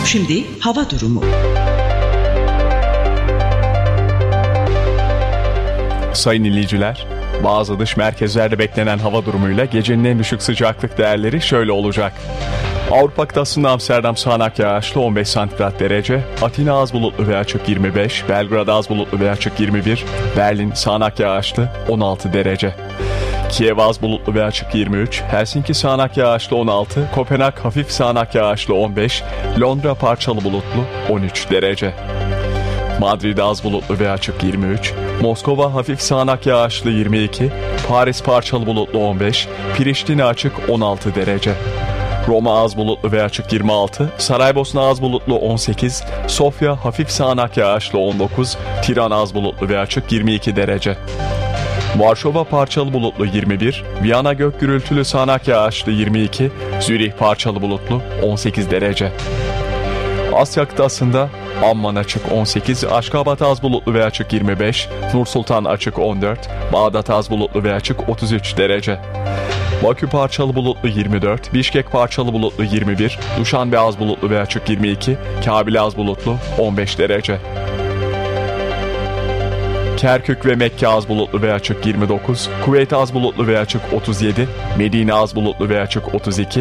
Şimdi hava durumu. Sayın dinleyiciler, bazı dış merkezlerde beklenen hava durumuyla gecenin en düşük sıcaklık değerleri şöyle olacak. Avrupa kıtasında Amsterdam sağanak yağışlı 15 santigrat derece, Atina az bulutlu ve açık 25, Belgrad az bulutlu ve açık 21, Berlin sağanak yağışlı 16 derece. Kiev az bulutlu ve açık 23, Helsinki sağanak yağışlı 16, Kopenhag hafif sağanak yağışlı 15, Londra parçalı bulutlu 13 derece. Madrid az bulutlu ve açık 23, Moskova hafif sağanak yağışlı 22, Paris parçalı bulutlu 15, Priştine açık 16 derece. Roma az bulutlu ve açık 26, Saraybosna az bulutlu 18, Sofya hafif sağanak yağışlı 19, Tirana az bulutlu ve açık 22 derece. Varşova parçalı bulutlu 21, Viyana gök gürültülü sağanak yağışlı 22, Zürih parçalı bulutlu 18 derece. Asya kıtasında Amman açık 18, Aşkabat az bulutlu ve açık 25, Nursultan açık 14, Bağdat az bulutlu ve açık 33 derece. Bakü parçalı bulutlu 24, Bişkek parçalı bulutlu 21, Duşanbe az bulutlu ve açık 22, Kabil az bulutlu 15 derece. Kerkük ve Mekke az bulutlu ve açık 29, Kuveyt az bulutlu ve açık 37, Medine az bulutlu ve açık 32,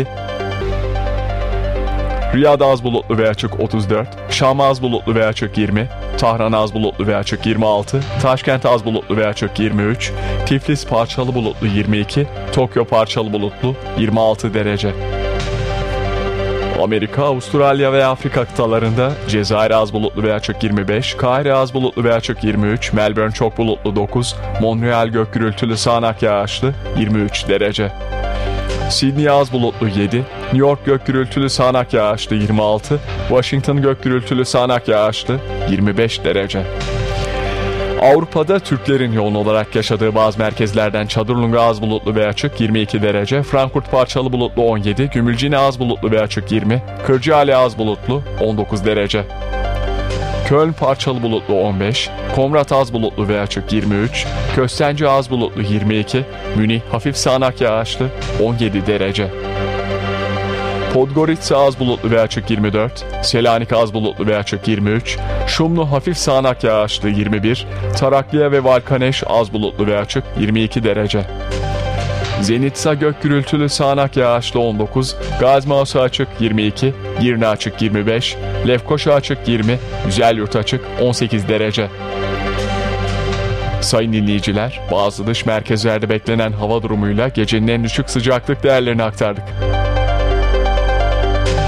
Riyad az bulutlu ve açık 34, Şam az bulutlu ve açık 20, Tahran az bulutlu ve açık 26, Taşkent az bulutlu ve açık 23, Tiflis parçalı bulutlu 22, Tokyo parçalı bulutlu 26 derece. Amerika, Avustralya ve Afrika kıtalarında Cezayir az bulutlu ve açık 25, Kahire az bulutlu ve açık 23, Melbourne çok bulutlu 9, Montreal gök gürültülü sağanak yağışlı 23 derece. Sydney az bulutlu 7, New York gök gürültülü sağanak yağışlı 26, Washington gök gürültülü sağanak yağışlı 25 derece. Avrupa'da Türklerin yoğun olarak yaşadığı bazı merkezlerden Çadırlunga az bulutlu ve açık 22 derece, Frankfurt parçalı bulutlu 17, Gümülcine az bulutlu ve açık 20, Kırcaali az bulutlu 19 derece. Köln parçalı bulutlu 15, Komrat az bulutlu ve açık 23, Köstenci az bulutlu 22, Münih hafif sağanak yağışlı 17 derece. Podgorica az bulutlu ve açık 24, Selanik az bulutlu ve açık 23, Şumlu hafif sağanak yağışlı 21, Tarakliya ve Valkaneş az bulutlu ve açık 22 derece. Zenitsa gök gürültülü sağanak yağışlı 19, Gazmaosu açık 22, Girne açık 25, Lefkoşa açık 20, Güzelyurt açık 18 derece. Sayın dinleyiciler, bazı dış merkezlerde beklenen hava durumuyla gecenin en düşük sıcaklık değerlerini aktardık.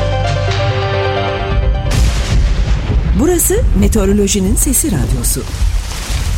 Burası Meteorolojinin Sesi Radyosu.